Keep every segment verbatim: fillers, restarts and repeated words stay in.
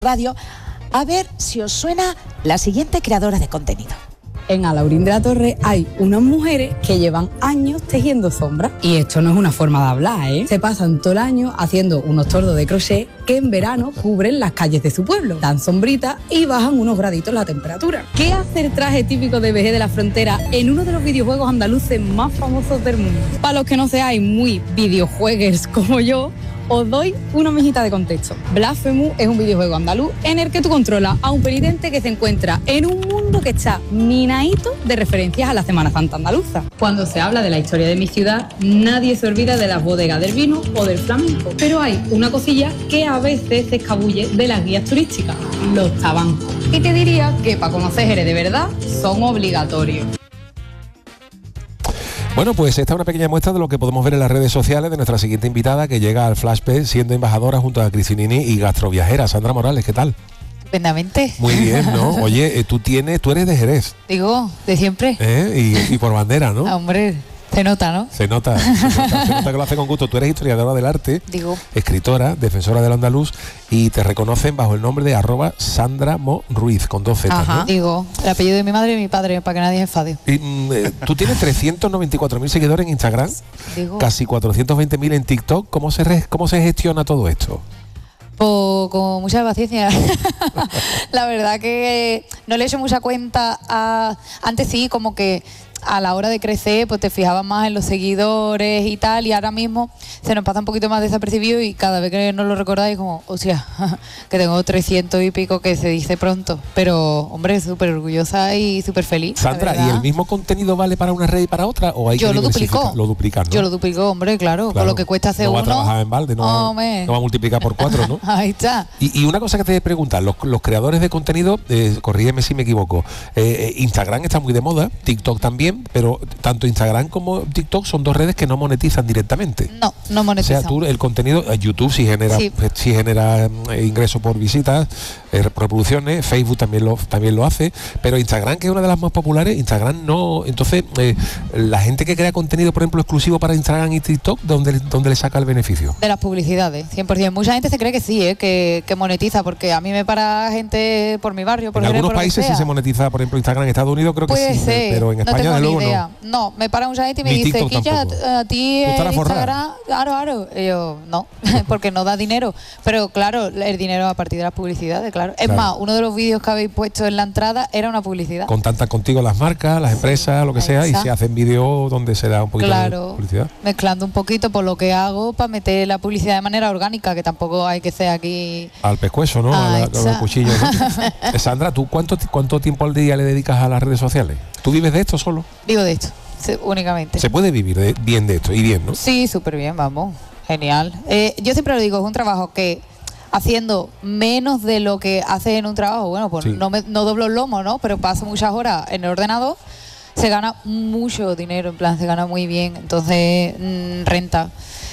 Radio, a ver si os suena la siguiente creadora de contenido. En Alhaurín de la Torre hay unas mujeres que llevan años tejiendo sombras. Y esto no es una forma de hablar, ¿eh? Se pasan todo el año haciendo unos tordos de crochet que en verano cubren las calles de su pueblo, dan sombrita y bajan unos graditos la temperatura. ¿Qué hace el traje típico de Vejez de la Frontera en uno de los videojuegos andaluces más famosos del mundo? Para los que no seáis muy videojueguers como yo, os doy una mejita de contexto. Blasphemous es un videojuego andaluz en el que tú controlas a un penitente que se encuentra en un mundo que está minadito de referencias a la Semana Santa andaluza. Cuando se habla de la historia de mi ciudad, nadie se olvida de las bodegas del vino o del flamenco. Pero hay una cosilla que a veces se escabulle de las guías turísticas: los tabancos. Y te diría que para conocer Jerez de verdad son obligatorios. Bueno, pues esta es una pequeña muestra de lo que podemos ver en las redes sociales de nuestra siguiente invitada, que llega al Flash P siendo embajadora junto a Cristinini y gastroviajera. Sandra Morales, ¿qué tal? Estupendamente. Muy bien, ¿no? Oye, eh, tú tienes, tú eres de Jerez. Digo, de siempre. ¿Eh? Y, y por bandera, ¿no? Ah, hombre, se nota, ¿no? Se nota, se nota, se nota que lo hace con gusto. Tú eres historiadora del arte, Digo, escritora, defensora del andaluz, y te reconocen bajo el nombre de arroba Sandra Mo Ruiz, con dos zetas, ajá, ¿no? digo, el apellido de mi madre y mi padre, para que nadie se enfade. Y, mm, eh, tú tienes trescientos noventa y cuatro mil seguidores en Instagram, Digo, casi cuatrocientos veinte mil en TikTok. ¿Cómo se, re- cómo se gestiona todo esto? pues, con mucha paciencia. La verdad que no le he hecho mucha cuenta a... Antes sí, como que a la hora de crecer, pues te fijabas más en los seguidores y tal, y ahora mismo se nos pasa un poquito más desapercibido y cada vez que nos lo recordáis como, o sea, que tengo trescientos y pico, que se dice pronto, pero hombre, súper orgullosa y súper feliz. Sandra, ¿y el mismo contenido vale para una red y para otra? ¿O hay Yo que lo diversificar? duplico. Lo duplican, ¿no? Yo lo duplico, hombre, claro, Claro. con lo que cuesta hacer no va uno. a trabajar en balde, no, va, Hombre. no va a multiplicar por cuatro, ¿no? Ahí está. Y, y una cosa que te voy a preguntar, los, los creadores de contenido, eh, corrígeme si me equivoco, eh, eh, Instagram está muy de moda, TikTok también, pero tanto Instagram como TikTok son dos redes que no monetizan directamente. No, no O monetizan. sea, tú el contenido, eh, YouTube sí genera, Sí. eh, sí genera eh, ingresos por visitas, eh, reproducciones, Facebook también lo también lo hace, pero Instagram, que es una de las más populares, Instagram no. Entonces, eh, la gente que crea contenido, por ejemplo, exclusivo para Instagram y TikTok, ¿dónde, dónde le saca el beneficio? De las publicidades, cien por ciento. Mucha gente se cree que sí, ¿eh? que, que monetiza, porque a mí me para gente por mi barrio, por En Jerez, algunos por lo que países sí sea. se monetiza, por ejemplo, Instagram en Estados Unidos creo que Puede sí, ser, pero en no España tengo de ni luego idea. no. No, me para mucha gente y me Ni dice, TikTok Quilla, tampoco. a ti ¿Tú estás en forrada? Instagram, claro, claro. Y yo, no, porque no da dinero. Pero claro, el dinero a partir de las publicidades, claro. Es Claro. más, uno de los vídeos que habéis puesto en la entrada era una publicidad. Contactan contigo las marcas, las empresas, lo que Ahí sea, y está. se hacen vídeos donde se da un poquito de Claro, publicidad. mezclando un poquito por lo que hago para meter la publicidad de manera orgánica, que tampoco hay que ser aquí. Al pescuezo, ¿no? Ah, A la- con el exacto. cuchillo, ¿no? Eh, Sandra, ¿tú cuánto, ti- cuánto tiempo al día le dedicas a las redes sociales? ¿Tú vives de esto solo? Vivo de esto, sí, únicamente. Se puede vivir de- bien de esto, y bien, ¿no? Sí, súper bien, vamos. Genial. Eh, yo siempre lo digo, es un trabajo que haciendo menos de lo que haces en un trabajo, bueno, pues Sí. no, me, no doblo el lomo, ¿no? Pero paso muchas horas en el ordenador, se gana mucho dinero, en plan, se gana muy bien, entonces mm, renta.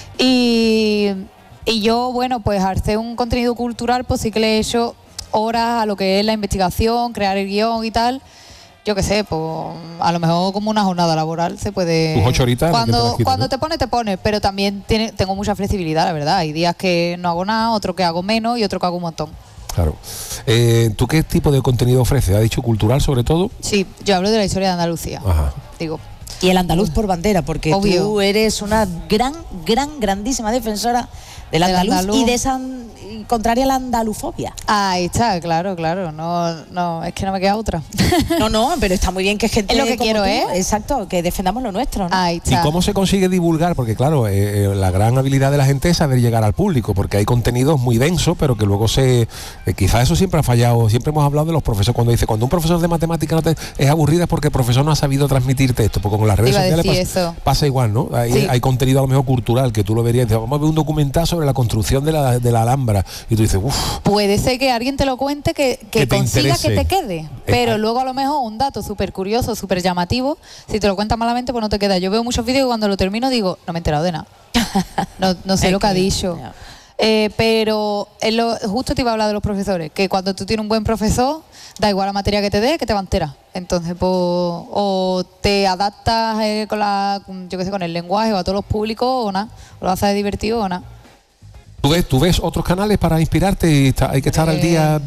Y, y yo, bueno, pues al hacer un contenido cultural, pues sí que le he hecho horas a lo que es la investigación, crear el guión y tal. Yo qué sé, pues a lo mejor como una jornada laboral se puede... Tus ocho horitas, lo que te Cuando, las quites, cuando ¿no? te pones, te pones, pero también tiene, tengo mucha flexibilidad, la verdad. Hay días que no hago nada, otro que hago menos y otro que hago un montón. Claro. Eh, ¿Tú qué tipo de contenido ofreces? ¿Ha dicho cultural sobre todo? Sí, yo hablo de la historia de Andalucía, Ajá. digo. Y el andaluz por bandera, porque Obvio. tú eres una gran, gran, grandísima defensora del Del andaluz, andaluz. y de esa y contraria a la andalufobia. Ahí está, claro, claro. No, no, es que no me queda otra. No, no, pero está muy bien que gente Es lo que como quiero, tú, ¿eh? Exacto, que defendamos lo nuestro, ¿no? Ahí ¿Y está. cómo se consigue divulgar? Porque claro, eh, eh, la gran habilidad de la gente es saber llegar al público, porque hay contenidos muy densos, pero que luego se... eh, quizás eso siempre ha fallado. Siempre hemos hablado de los profesores, cuando dice, cuando un profesor de matemática no te, es aburrida es porque el profesor no ha sabido transmitirte esto, porque con las redes Iba a sociales decir pasa, eso. pasa igual, ¿no? Hay, Sí. hay contenido a lo mejor cultural, que tú lo verías, dices, vamos a ver un documental sobre la construcción de la, de la Alhambra, y tú dices, uff, Puede ser que alguien te lo cuente que, que, Que te consiga interese. que te quede, pero Eh, luego a lo mejor un dato súper curioso, súper llamativo, si te lo cuentas malamente, pues no te queda. Yo veo muchos vídeos y cuando lo termino digo, no me he enterado de nada. No, no sé Es lo que ha que- dicho. ya. Eh, pero es lo- justo te iba a hablar de los profesores, que cuando tú tienes un buen profesor, da igual la materia que te dé, que te va a enterar. Entonces, pues, o te adaptas eh, con la, yo qué sé, con el lenguaje o a todos los públicos o nada, o lo haces divertido o nada. ¿Tú ves, ¿Tú ves otros canales para inspirarte y está- hay que estar al día